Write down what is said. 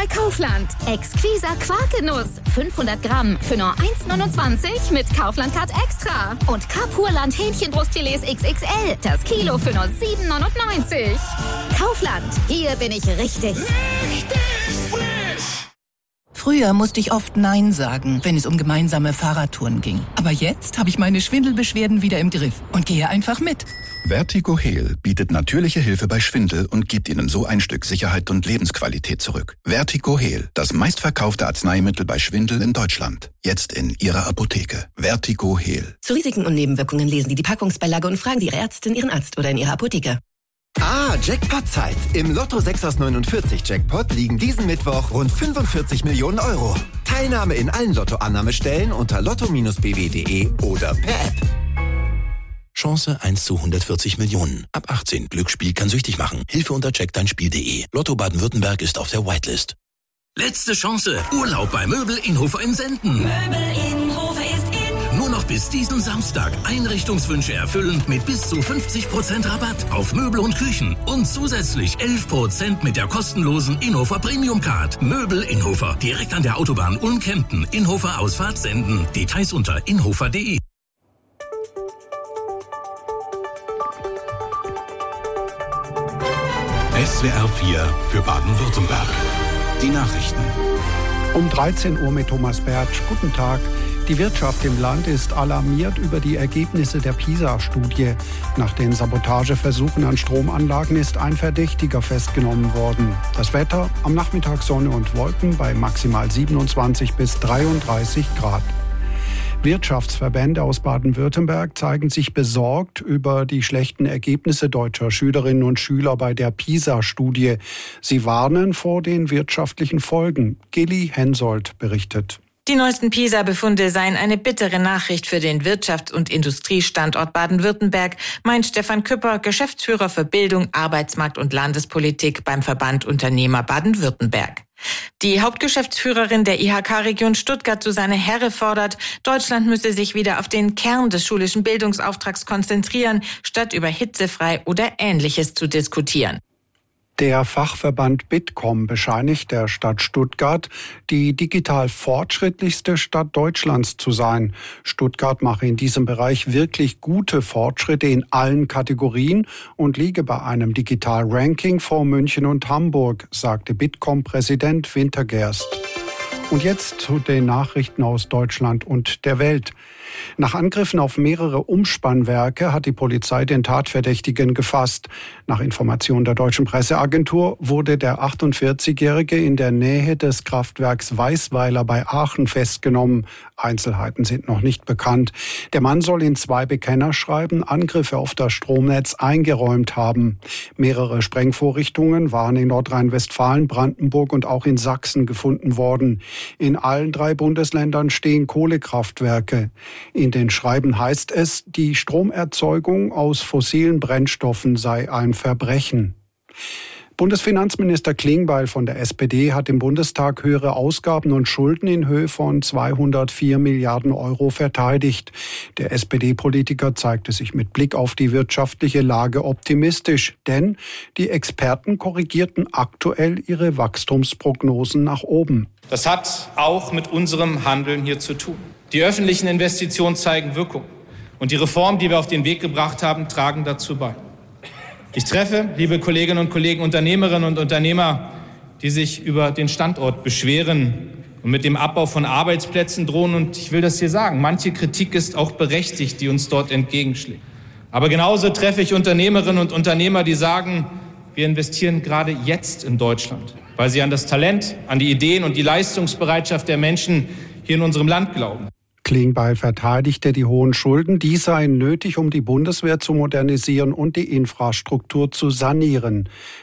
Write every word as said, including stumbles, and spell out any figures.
bei Kaufland. Exquiser Quarkgenuss. fünfhundert Gramm für nur eins Komma neunundzwanzig mit Kaufland-Card Extra. Und Kapurland Hähnchenbrustfilets X X L. Das Kilo für nur sieben neunundneunzig. Kaufland. Hier bin ich richtig. Richtig frisch! Früher musste ich oft Nein sagen, wenn es um gemeinsame Fahrradtouren ging. Aber jetzt habe ich meine Schwindelbeschwerden wieder im Griff und gehe einfach mit. Vertigo Heal bietet natürliche Hilfe bei Schwindel und gibt Ihnen so ein Stück Sicherheit und Lebensqualität zurück. Vertigo Heal, das meistverkaufte Arzneimittel bei Schwindel in Deutschland. Jetzt in Ihrer Apotheke. Vertigo Heal. Zu Risiken und Nebenwirkungen lesen Sie die Packungsbeilage und fragen Sie Ihre Ärztin, Ihren Arzt oder in Ihrer Apotheke. Ah, Jackpot-Zeit. Im Lotto sechs aus neunundvierzig Jackpot liegen diesen Mittwoch rund fünfundvierzig Millionen Euro. Teilnahme in allen Lottoannahmestellen unter lotto Bindestrich b w punkt d e oder per App. Chance eins zu hundertvierzig Millionen. Ab achtzehn. Glücksspiel kann süchtig machen. Hilfe unter check dein spiel punkt d e. Lotto Baden-Württemberg ist auf der Whitelist. Letzte Chance. Urlaub bei Möbel Inhofer in Senden. Möbel Inhofer ist in. Nur noch bis diesen Samstag. Einrichtungswünsche erfüllen mit bis zu fünfzig Prozent Rabatt auf Möbel und Küchen. Und zusätzlich elf Prozent mit der kostenlosen Inhofer Premium Card. Möbel Inhofer. Direkt an der Autobahn Ulm-Kempten. Inhofer Ausfahrt Senden. Details unter inhofer punkt d e. S W R vier für Baden-Württemberg. Die Nachrichten. Um dreizehn Uhr mit Thomas Bertsch. Guten Tag. Die Wirtschaft im Land ist alarmiert über die Ergebnisse der PISA-Studie. Nach den Sabotageversuchen an Stromanlagen ist ein Verdächtiger festgenommen worden. Das Wetter: am Nachmittag Sonne und Wolken bei maximal siebenundzwanzig bis dreiunddreißig Grad. Wirtschaftsverbände aus Baden-Württemberg zeigen sich besorgt über die schlechten Ergebnisse deutscher Schülerinnen und Schüler bei der PISA-Studie. Sie warnen vor den wirtschaftlichen Folgen. Geli Hensoldt berichtet. Die neuesten PISA-Befunde seien eine bittere Nachricht für den Wirtschafts- und Industriestandort Baden-Württemberg, meint Stefan Küpper, Geschäftsführer für Bildung, Arbeitsmarkt und Landespolitik beim Verband Unternehmer Baden-Württemberg. Die Hauptgeschäftsführerin der I H K-Region Stuttgart, Susanne Herre, fordert, Deutschland müsse sich wieder auf den Kern des schulischen Bildungsauftrags konzentrieren, statt über hitzefrei oder Ähnliches zu diskutieren. Der Fachverband Bitkom bescheinigt der Stadt Stuttgart, die digital fortschrittlichste Stadt Deutschlands zu sein. Stuttgart mache in diesem Bereich wirklich gute Fortschritte in allen Kategorien und liege bei einem Digital-Ranking vor München und Hamburg, sagte Bitkom-Präsident Wintergerst. Und jetzt zu den Nachrichten aus Deutschland und der Welt. Nach Angriffen auf mehrere Umspannwerke hat die Polizei den Tatverdächtigen gefasst. Nach Informationen der deutschen Presseagentur wurde der achtundvierzigjährige in der Nähe des Kraftwerks Weißweiler bei Aachen festgenommen. Einzelheiten sind noch nicht bekannt. Der Mann soll in zwei Bekennerschreiben Angriffe auf das Stromnetz eingeräumt haben. Mehrere Sprengvorrichtungen waren in Nordrhein-Westfalen, Brandenburg und auch in Sachsen gefunden worden. In allen drei Bundesländern stehen Kohlekraftwerke. In den Schreiben heißt es, die Stromerzeugung aus fossilen Brennstoffen sei ein Verbrechen. Bundesfinanzminister Klingbeil von der S P D hat im Bundestag höhere Ausgaben und Schulden in Höhe von zweihundertvier Milliarden Euro verteidigt. Der S P D-Politiker zeigte sich mit Blick auf die wirtschaftliche Lage optimistisch, denn die Experten korrigierten aktuell ihre Wachstumsprognosen nach oben. Das hat auch mit unserem Handeln hier zu tun. Die öffentlichen Investitionen zeigen Wirkung und die Reformen, die wir auf den Weg gebracht haben, tragen dazu bei. Ich treffe, liebe Kolleginnen und Kollegen, Unternehmerinnen und Unternehmer, die sich über den Standort beschweren und mit dem Abbau von Arbeitsplätzen drohen. Und ich will das hier sagen, manche Kritik ist auch berechtigt, die uns dort entgegenschlägt. Aber genauso treffe ich Unternehmerinnen und Unternehmer, die sagen, wir investieren gerade jetzt in Deutschland, weil sie an das Talent, an die Ideen und die Leistungsbereitschaft der Menschen hier in unserem Land glauben. Klingbeil verteidigte die hohen Schulden. Die seien nötig, um die Bundeswehr zu modernisieren und die Infrastruktur zu sanieren.